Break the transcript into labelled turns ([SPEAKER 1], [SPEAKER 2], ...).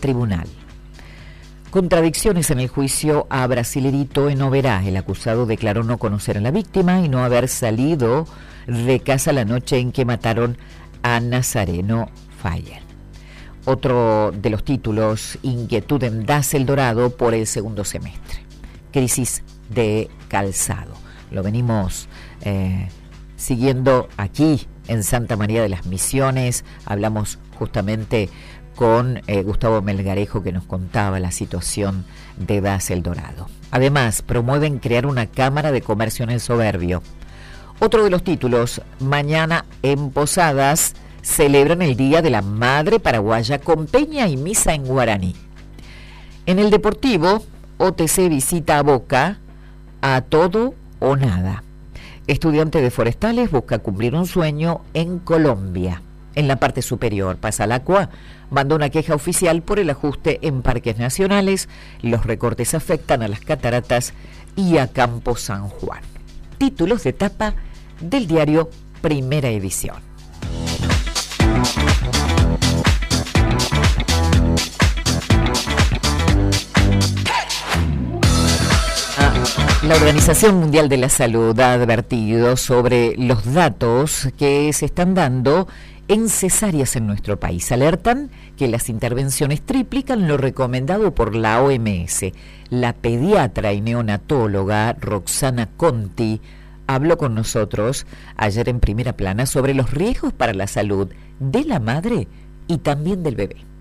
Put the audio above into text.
[SPEAKER 1] tribunal. Contradicciones en el juicio a Brasilerito en Oberá. El acusado declaró no conocer a la víctima y no haber salido de casa la noche en que mataron a Nazareno Fayer. Otro de los títulos, inquietud en Das El Dorado por el segundo semestre. Crisis de calzado. Lo venimos siguiendo aquí en Santa María de las Misiones. Hablamos justamente con Gustavo Melgarejo, que nos contaba la situación de Das El Dorado. Además, promueven crear una cámara de comercio en el Soberbio. Otro de los títulos, mañana en Posadas celebran el Día de la Madre Paraguaya con peña y misa en guaraní. En el Deportivo, OTC visita a Boca a todo o nada. Estudiante de Forestales busca cumplir un sueño en Colombia. En la parte superior, Pasalacua mandó una queja oficial por el ajuste en parques nacionales. Los recortes afectan a las cataratas y a Campo San Juan. Títulos de tapa del diario Primera Edición. La Organización Mundial de la Salud ha advertido sobre los datos que se están dando en cesáreas en nuestro país. Alertan que las intervenciones triplican lo recomendado por la OMS. La pediatra y neonatóloga Roxana Conti habló con nosotros ayer en Primera Plana sobre los riesgos para la salud de la madre y también del bebé.